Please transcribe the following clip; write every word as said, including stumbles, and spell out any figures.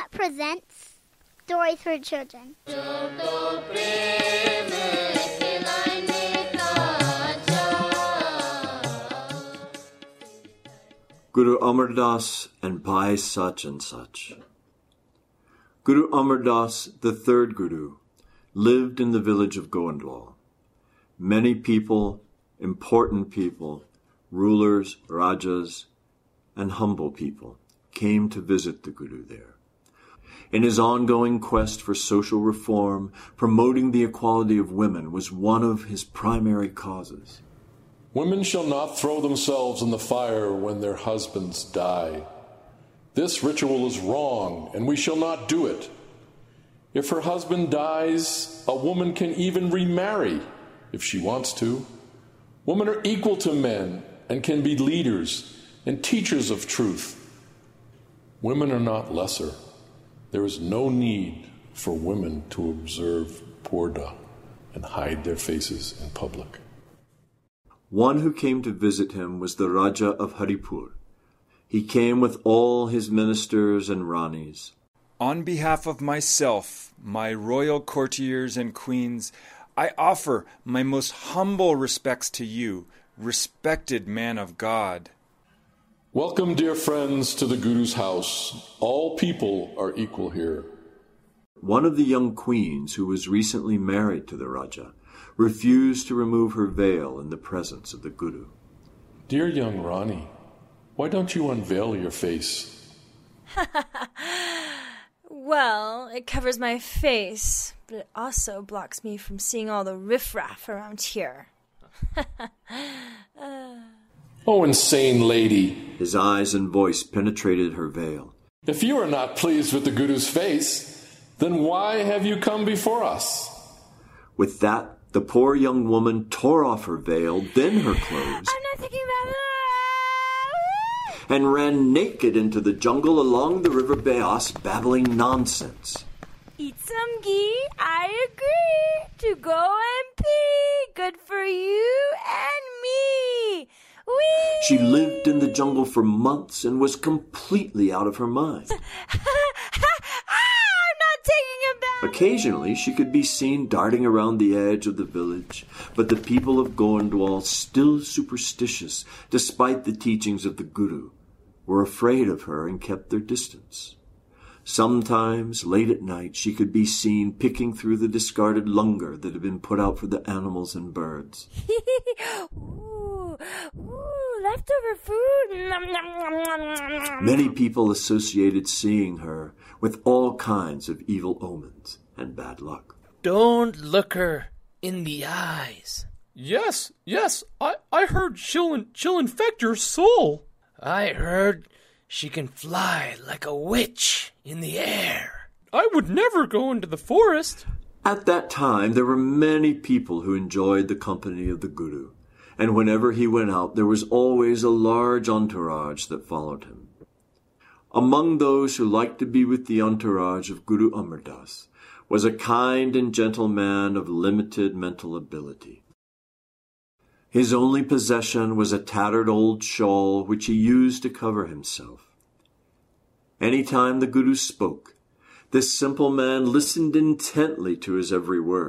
presents Stories for Children. Guru Amar Das and Bhai Such and Such. Guru Amar Das, the third Guru, lived in the village of Goindwal. Many people, important people, rulers, rajas, and humble people came to visit the Guru there. In his ongoing quest for social reform, promoting the equality of women was one of his primary causes. Women shall not throw themselves in the fire when their husbands die. This ritual is wrong, and we shall not do it. If her husband dies, a woman can even remarry if she wants to. Women are equal to men and can be leaders and teachers of truth. Women are not lesser. There is no need for women to observe Purdah and hide their faces in public. One who came to visit him was the Raja of Haripur. He came with all his ministers and Ranis. On behalf of myself, my royal courtiers and queens, I offer my most humble respects to you, respected man of God. Welcome, dear friends, to the Guru's house. All people are equal here. One of the young queens, who was recently married to the Raja, refused to remove her veil in the presence of the Guru. Dear young Rani, why don't you unveil your face? Well, it covers my face, but it also blocks me from seeing all the riffraff around here. uh... Oh, insane lady. His eyes and voice penetrated her veil. If you are not pleased with the Guru's face, then why have you come before us? With that, the poor young woman tore off her veil, then her clothes, I'm not thinking about it. and ran naked into the jungle along the river Beas, babbling nonsense. Eat some ghee, I agree. To go and pee, good for you and me. Whee! She lived in the jungle for months and was completely out of her mind. Occasionally, she could be seen darting around the edge of the village, but the people of Goindwal, still superstitious despite the teachings of the Guru, were afraid of her and kept their distance. Sometimes, late at night, she could be seen picking through the discarded langar that had been put out for the animals and birds. Ooh, ooh, leftover food. Nom, nom, nom, nom, nom. Many people associated seeing her with all kinds of evil omens and bad luck. Don't look her in the eyes. Yes, yes, I, I heard she'll, in, she'll infect your soul. I heard she can fly like a witch in the air. I would never go into the forest. At that time, there were many people who enjoyed the company of the Guru, and whenever he went out, there was always a large entourage that followed him. Among those who liked to be with the entourage of Guru Amar Das was a kind and gentle man of limited mental ability. His only possession was a tattered old shawl which he used to cover himself. Any time the Guru spoke, this simple man listened intently to his every word.